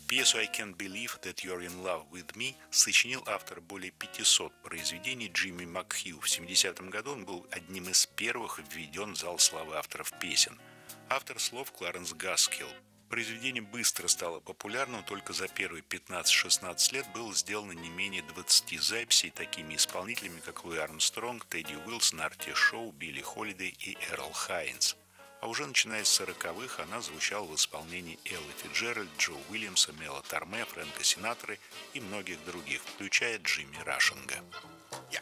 Пьесу «I Can't Believe That You're in Love with Me» сочинил автор более 500 произведений Джимми Макхью. В 70-м году он был одним из первых введен в зал славы авторов песен. Автор слов Кларенс Гаскилл. Произведение быстро стало популярным, только за первые 15-16 лет было сделано не менее 20 записей такими исполнителями, как Луи Армстронг, Тедди Уилсон, Арти Шоу, Билли Холидей и Эрл Хайнс. А уже начиная с 40-х она звучала в исполнении Эллы Фицджеральд, Джо Уильямса, Мела Торме, Фрэнка Синатры и многих других, включая Джимми Рашинга.